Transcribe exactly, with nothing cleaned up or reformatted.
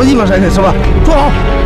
的地方才可以吃吧？坐好。